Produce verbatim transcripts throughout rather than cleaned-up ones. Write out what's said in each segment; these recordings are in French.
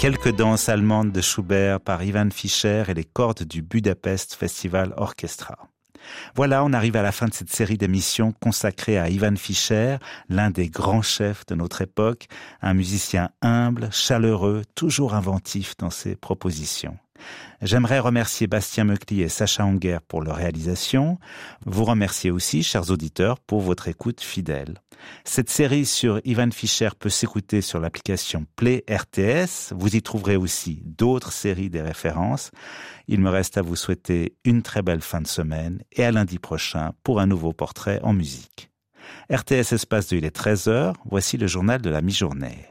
Quelques danses allemandes de Schubert par Ivan Fischer et les cordes du Budapest Festival Orchestra. Voilà, on arrive à la fin de cette série d'émissions consacrée à Ivan Fischer, l'un des grands chefs de notre époque, un musicien humble, chaleureux, toujours inventif dans ses propositions. J'aimerais remercier Bastien Meucli et Sacha Anguer pour leur réalisation. Vous remercier aussi, chers auditeurs, pour votre écoute fidèle. Cette série sur Ivan Fischer peut s'écouter sur l'application Play R T S. Vous y trouverez aussi d'autres séries des références. Il me reste à vous souhaiter une très belle fin de semaine et à lundi prochain pour un nouveau portrait en musique. R T S Espace deux, il est treize heures. Voici le journal de la mi-journée.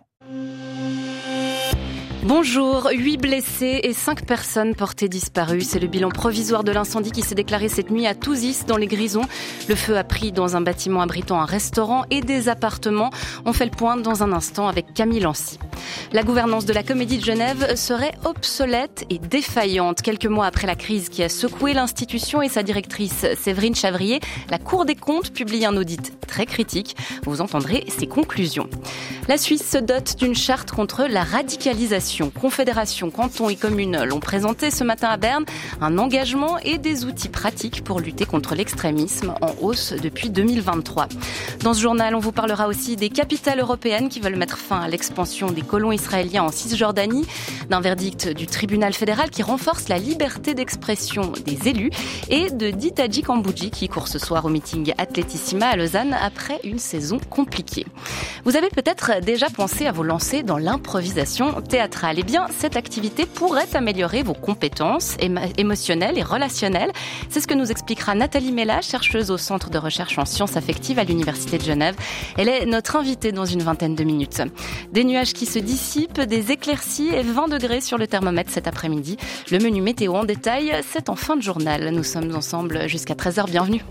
Bonjour, huit blessés et cinq personnes portées disparues. C'est le bilan provisoire de l'incendie qui s'est déclaré cette nuit à Touzis, dans les Grisons. Le feu a pris dans un bâtiment abritant un restaurant et des appartements. On fait le point dans un instant avec Camille Lancy. La gouvernance de la Comédie de Genève serait obsolète et défaillante. Quelques mois après la crise qui a secoué l'institution et sa directrice Séverine Chavrier, la Cour des comptes publie un audit très critique. Vous entendrez ses conclusions. La Suisse se dote d'une charte contre la radicalisation. Confédération, cantons et communes l'ont présenté ce matin à Berne, un engagement et des outils pratiques pour lutter contre l'extrémisme en hausse depuis deux mille vingt-trois. Dans ce journal, on vous parlera aussi des capitales européennes qui veulent mettre fin à l'expansion des colons israéliens en Cisjordanie, d'un verdict du tribunal fédéral qui renforce la liberté d'expression des élus et de Ditaji Kambouji qui court ce soir au meeting Athletissima à Lausanne après une saison compliquée. Vous avez peut-être déjà pensé à vous lancer dans l'improvisation théâtrale. Eh bien, cette activité pourrait améliorer vos compétences émo- émotionnelles et relationnelles. C'est ce que nous expliquera Nathalie Mella, chercheuse au Centre de recherche en sciences affectives à l'Université de Genève. Elle est notre invitée dans une vingtaine de minutes. Des nuages qui se dissipent, des éclaircies et vingt degrés sur le thermomètre cet après-midi. Le menu météo en détail, c'est en fin de journal. Nous sommes ensemble jusqu'à treize heures. Bienvenue.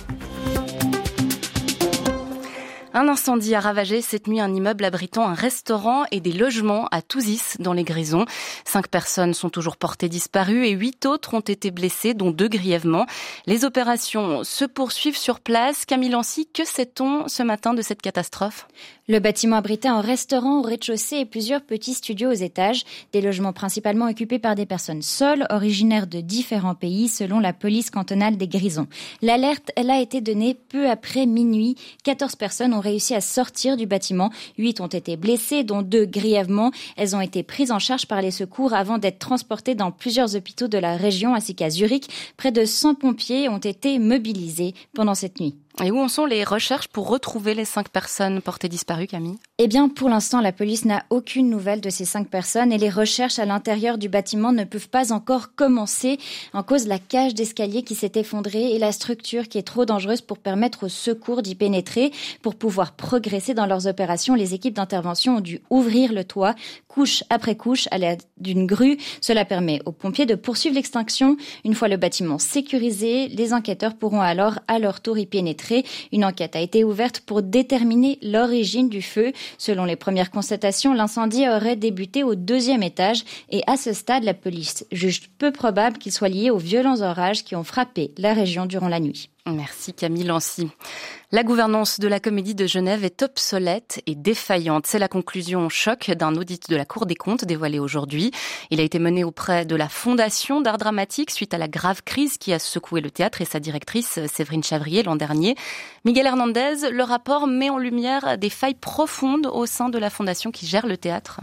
Un incendie a ravagé cette nuit un immeuble abritant un restaurant et des logements à Touzis, dans les Grisons. Cinq personnes sont toujours portées disparues et huit autres ont été blessées, dont deux grièvement. Les opérations se poursuivent sur place. Camille Lancy, que sait-on ce matin de cette catastrophe ? Le bâtiment abritait un restaurant au rez-de-chaussée et plusieurs petits studios aux étages. Des logements principalement occupés par des personnes seules, originaires de différents pays, selon la police cantonale des Grisons. L'alerte, elle a été donnée peu après minuit. quatorze personnes ont réussi à sortir du bâtiment. huit ont été blessées, dont deux grièvement. Elles ont été prises en charge par les secours avant d'être transportées dans plusieurs hôpitaux de la région ainsi qu'à Zurich. Près de cent pompiers ont été mobilisés pendant cette nuit. Et où en sont les recherches pour retrouver les cinq personnes portées disparues, Camille ? Eh bien, pour l'instant, la police n'a aucune nouvelle de ces cinq personnes et les recherches à l'intérieur du bâtiment ne peuvent pas encore commencer en cause de la cage d'escalier qui s'est effondrée et la structure qui est trop dangereuse pour permettre aux secours d'y pénétrer. Pour pouvoir progresser dans leurs opérations, les équipes d'intervention ont dû ouvrir le toit, couche après couche, à l'aide d'une grue. Cela permet aux pompiers de poursuivre l'extinction. Une fois le bâtiment sécurisé, les enquêteurs pourront alors à leur tour y pénétrer. Une enquête a été ouverte pour déterminer l'origine du feu. Selon les premières constatations, l'incendie aurait débuté au deuxième étage et à ce stade, la police juge peu probable qu'il soit lié aux violents orages qui ont frappé la région durant la nuit. Merci Camille Lancy. La gouvernance de la Comédie de Genève est obsolète et défaillante. C'est la conclusion choc d'un audit de la Cour des comptes dévoilé aujourd'hui. Il a été mené auprès de la Fondation d'art dramatique suite à la grave crise qui a secoué le théâtre et sa directrice Séverine Chavrier l'an dernier. Miguel Hernandez, le rapport met en lumière des failles profondes au sein de la Fondation qui gère le théâtre.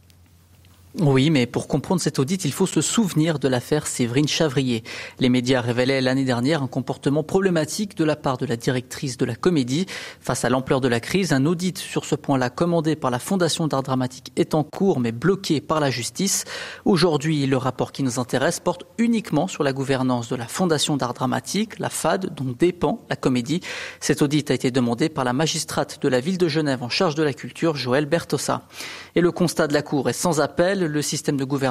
Oui, mais pour comprendre cet audit, il faut se souvenir de l'affaire Séverine Chavrier. Les médias révélaient l'année dernière un comportement problématique de la part de la directrice de la Comédie. Face à l'ampleur de la crise, un audit sur ce point-là commandé par la Fondation d'art dramatique est en cours, mais bloqué par la justice. Aujourd'hui, le rapport qui nous intéresse porte uniquement sur la gouvernance de la Fondation d'art dramatique, la F A D, dont dépend la Comédie. Cet audit a été demandé par la magistrate de la ville de Genève en charge de la culture, Joëlle Bertossa. Et le constat de la Cour est sans appel. Le système de gouvernance